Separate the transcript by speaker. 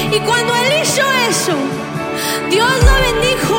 Speaker 1: Y cuando él hizo eso, Dios lo bendijo